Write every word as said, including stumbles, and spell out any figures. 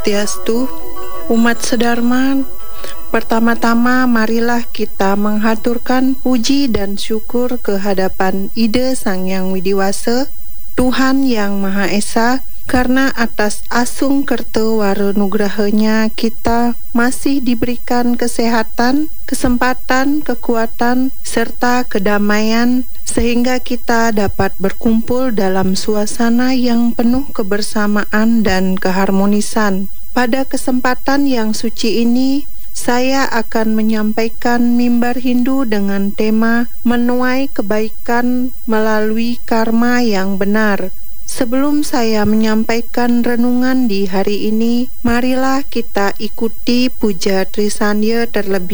Swastiastu, umat sedharma, pertama-tama marilah kita menghaturkan puji dan syukur kehadapan Ida Sang Hyang Widiwasa, Tuhan Yang Maha Esa, karena atas asung kerta wara nugrahanya kita masih diberikan kesehatan, kesempatan, kekuatan, serta kedamaian, sehingga kita dapat berkumpul dalam suasana yang penuh kebersamaan dan keharmonisan. Pada kesempatan yang suci ini, saya akan menyampaikan mimbar Hindu dengan tema menuai kebaikan melalui karma yang benar. Sebelum saya menyampaikan renungan di hari ini, marilah kita ikuti puja Trisandya terlebih